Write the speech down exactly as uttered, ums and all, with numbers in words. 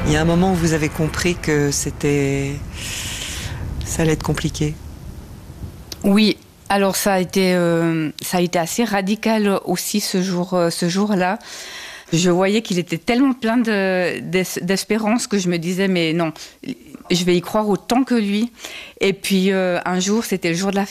Il y a un moment où vous avez compris que c'était... ça allait être compliqué. Oui, alors ça a été, euh, ça a été assez radical aussi ce jour, euh, ce jour-là. Je voyais qu'il était tellement plein de, d'es- d'espérance que je me disais, mais non, je vais y croire autant que lui. Et puis euh, un jour, c'était le jour de la